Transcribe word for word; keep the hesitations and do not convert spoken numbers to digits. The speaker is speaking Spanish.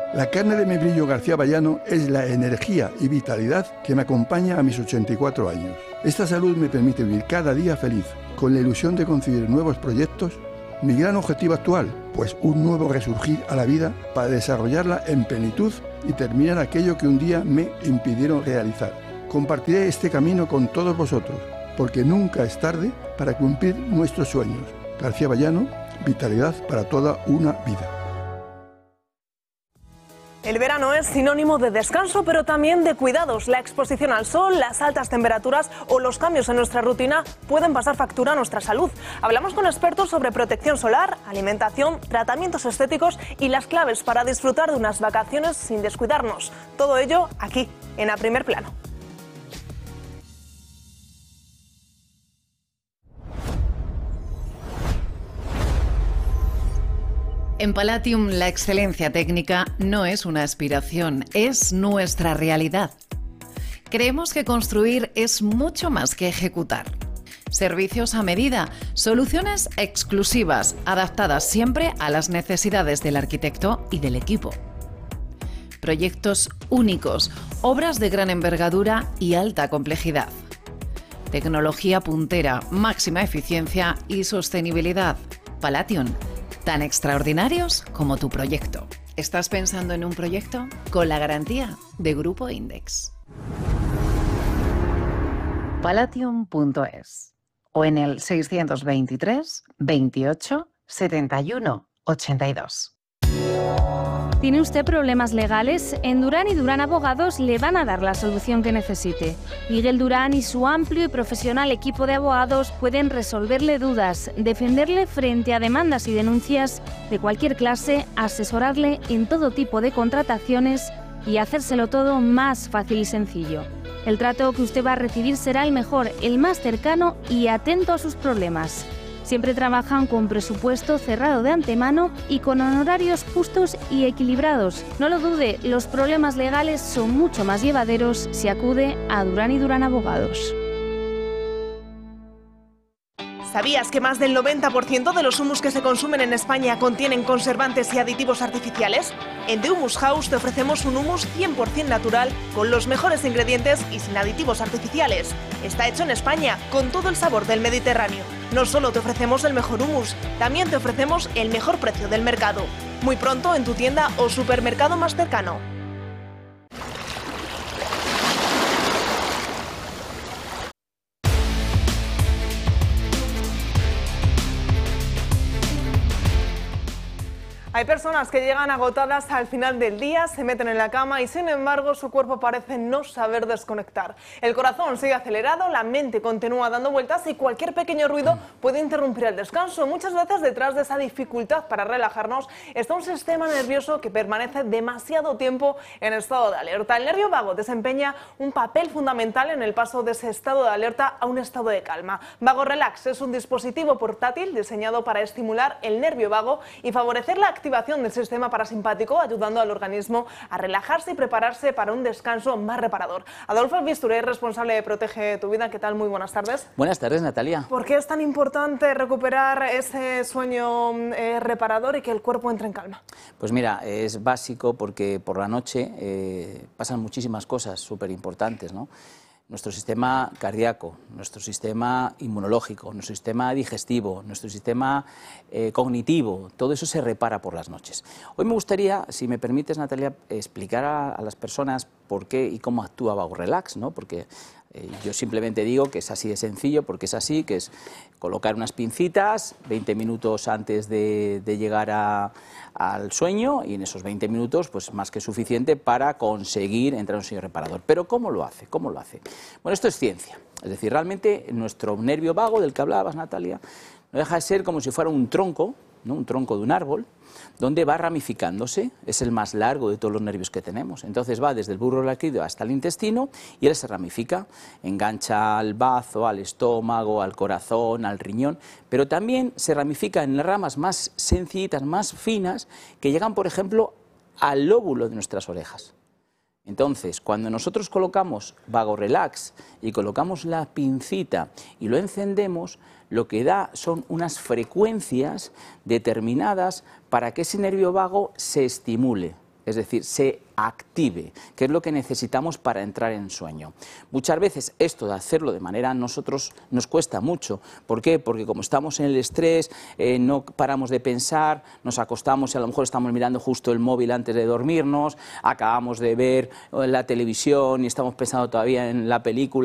La carne de membrillo García Bayano es la energía y vitalidad que me acompaña a mis ochenta y cuatro años. Esta salud me permite vivir cada día feliz, con la ilusión de conseguir nuevos proyectos. Mi gran objetivo actual, pues un nuevo resurgir a la vida para desarrollarla en plenitud y terminar aquello que un día me impidieron realizar. Compartiré este camino con todos vosotros, porque nunca es tarde para cumplir nuestros sueños. García Bayano, vitalidad para toda una vida. El verano es sinónimo de descanso, pero también de cuidados. La exposición al sol, las altas temperaturas o los cambios en nuestra rutina pueden pasar factura a nuestra salud. Hablamos con expertos sobre protección solar, alimentación, tratamientos estéticos y las claves para disfrutar de unas vacaciones sin descuidarnos. Todo ello aquí, en A Primer Plano. En Palatium, la excelencia técnica no es una aspiración, es nuestra realidad. Creemos que construir es mucho más que ejecutar. Servicios a medida, soluciones exclusivas, adaptadas siempre a las necesidades del arquitecto y del equipo. Proyectos únicos, obras de gran envergadura y alta complejidad. Tecnología puntera, máxima eficiencia y sostenibilidad. Palatium. Tan extraordinarios como tu proyecto. ¿Estás pensando en un proyecto? Con la garantía de Grupo Index. Palatium punto es o en el seiscientos veintitrés, veintiocho, setenta y uno, ochenta y dos. ¿Tiene usted problemas legales? En Durán y Durán Abogados le van a dar la solución que necesite. Miguel Durán y su amplio y profesional equipo de abogados pueden resolverle dudas, defenderle frente a demandas y denuncias de cualquier clase, asesorarle en todo tipo de contrataciones y hacérselo todo más fácil y sencillo. El trato que usted va a recibir será el mejor, el más cercano y atento a sus problemas. Siempre trabajan con presupuesto cerrado de antemano y con honorarios justos y equilibrados. No lo dude, los problemas legales son mucho más llevaderos si acude a Durán y Durán Abogados. ¿Sabías que más del noventa por ciento de los humus que se consumen en España contienen conservantes y aditivos artificiales? En The Humus House te ofrecemos un humus cien por cien natural, con los mejores ingredientes y sin aditivos artificiales. Está hecho en España, con todo el sabor del Mediterráneo. No solo te ofrecemos el mejor humus, también te ofrecemos el mejor precio del mercado. Muy pronto en tu tienda o supermercado más cercano. Hay personas que llegan agotadas al final del día, se meten en la cama y sin embargo su cuerpo parece no saber desconectar. El corazón sigue acelerado, la mente continúa dando vueltas y cualquier pequeño ruido puede interrumpir el descanso. Muchas veces detrás de esa dificultad para relajarnos está un sistema nervioso que permanece demasiado tiempo en estado de alerta. El nervio vago desempeña un papel fundamental en el paso de ese estado de alerta a un estado de calma. Vago Relax es un dispositivo portátil diseñado para estimular el nervio vago y favorecer la actividad activación del sistema parasimpático, ayudando al organismo a relajarse y prepararse para un descanso más reparador. Adolfo Bisturé, responsable de Protege tu Vida, ¿qué tal? Muy buenas tardes. Buenas tardes, Natalia. ¿Por qué es tan importante recuperar ese sueño eh, reparador y que el cuerpo entre en calma? Pues mira, es básico porque por la noche eh, pasan muchísimas cosas súper importantes, ¿no? Nuestro sistema cardíaco, nuestro sistema inmunológico, nuestro sistema digestivo, nuestro sistema eh, cognitivo, todo eso se repara por las noches. Hoy me gustaría, si me permites, Natalia, explicar a, a las personas por qué y cómo actúa Vago Relax, ¿no? Porque eh, yo simplemente digo que es así de sencillo, porque es así, que es colocar unas pincitas veinte minutos antes de, de llegar a, al sueño, y en esos veinte minutos, pues más que suficiente para conseguir entrar en un sueño reparador. Pero ¿cómo lo hace? ¿Cómo lo hace? Bueno, esto es ciencia. Es decir, realmente nuestro nervio vago, del que hablabas, Natalia, no deja de ser como si fuera un tronco, ¿no? Un tronco de un árbol, donde va ramificándose, es el más largo de todos los nervios que tenemos. Entonces va desde el bulbo raquídeo hasta el intestino y él se ramifica, engancha al bazo, al estómago, al corazón, al riñón, pero también se ramifica en ramas más sencillitas, más finas, que llegan, por ejemplo, al lóbulo de nuestras orejas. Entonces, cuando nosotros colocamos Vago Relax y colocamos la pincita y lo encendemos, lo que da son unas frecuencias determinadas para que ese nervio vago se estimule. es decir, se active, que es lo que necesitamos para entrar en sueño. Muchas veces esto de hacerlo de manera a nosotros nos cuesta mucho. ¿Por qué? Porque como estamos en el estrés, eh, no paramos de pensar, nos acostamos y a lo mejor estamos mirando justo el móvil antes de dormirnos, acabamos de ver la televisión y estamos pensando todavía en la película